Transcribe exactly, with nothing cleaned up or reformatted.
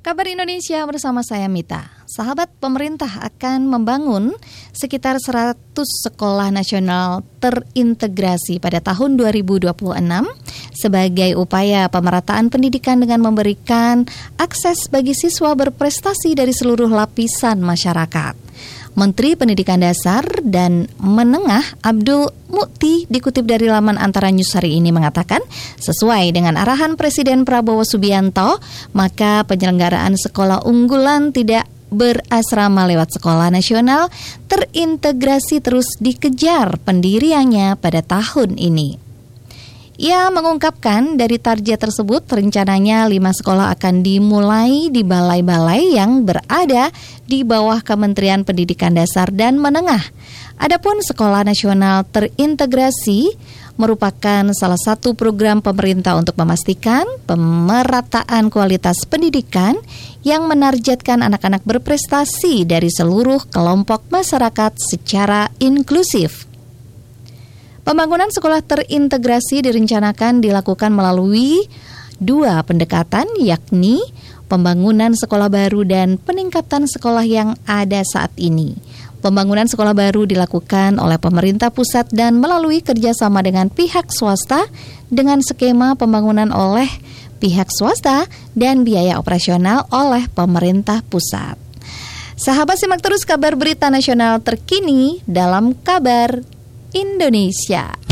Kabar Indonesia bersama saya Mita. Sahabat, pemerintah akan membangun sekitar seratus sekolah nasional terintegrasi pada tahun dua ribu dua puluh enam sebagai upaya pemerataan pendidikan dengan memberikan akses bagi siswa berprestasi dari seluruh lapisan masyarakat. Menteri Pendidikan Dasar dan Menengah Abdul Mukti dikutip dari laman Antara News hari ini mengatakan, sesuai dengan arahan Presiden Prabowo Subianto, maka penyelenggaraan sekolah unggulan tidak berasrama lewat sekolah nasional terintegrasi terus dikejar pendiriannya pada tahun ini. Ia mengungkapkan dari target tersebut rencananya lima sekolah akan dimulai di balai-balai yang berada di bawah Kementerian Pendidikan Dasar dan Menengah. Adapun sekolah nasional terintegrasi merupakan salah satu program pemerintah untuk memastikan pemerataan kualitas pendidikan yang menargetkan anak-anak berprestasi dari seluruh kelompok masyarakat secara inklusif. Pembangunan sekolah terintegrasi direncanakan dilakukan melalui dua pendekatan, yakni pembangunan sekolah baru dan peningkatan sekolah yang ada saat ini. Pembangunan sekolah baru dilakukan oleh pemerintah pusat dan melalui kerjasama dengan pihak swasta dengan skema pembangunan oleh pihak swasta dan biaya operasional oleh pemerintah pusat. Sahabat, simak terus kabar berita nasional terkini dalam Kabar Indonesia.